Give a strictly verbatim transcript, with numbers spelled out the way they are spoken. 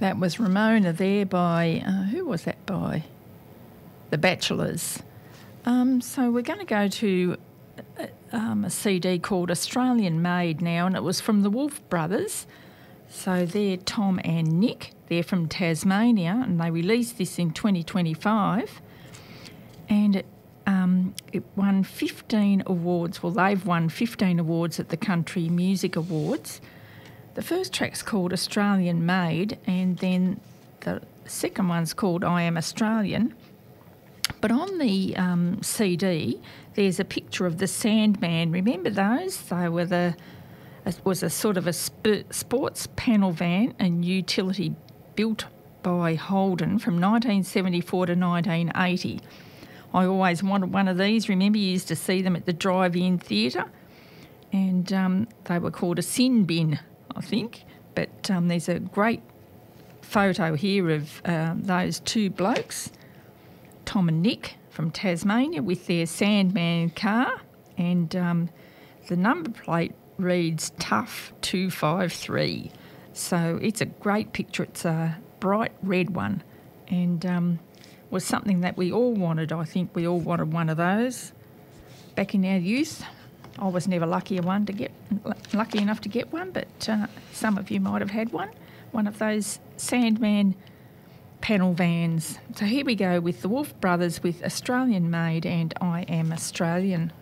That was Ramona there by, uh, who was that by? The Bachelors. Um, so we're going to go to a, um, a C D called Australian Made now, and it was from the Wolf Brothers. So they're Tom and Nick. They're from Tasmania, and they released this in twenty twenty-five. And it, um, it won fifteen awards. Well, they've won fifteen awards at the Country Music Awards. The first track's called Australian Made, and then the second one's called I Am Australian. But on the um, C D, there's a picture of the Sandman. Remember those? They were the, it was a sort of a sp- sports panel van and utility built by Holden from nineteen seventy-four to nineteen eighty. I always wanted one of these. Remember, you used to see them at the drive-in theatre, and um, they were called a sin bin, I think. But um, there's a great photo here of um, those two blokes, Tom and Nick from Tasmania, with their Sandman car, and um, the number plate reads Tough two five three. So it's a great picture. It's a bright red one, and um, was something that we all wanted. I think we all wanted one of those back in our youth. I was never lucky one to get lucky enough to get one, but uh, some of you might have had one, one of those Sandman panel vans. So here we go with the Wolf Brothers with Australian Made and I Am Australian.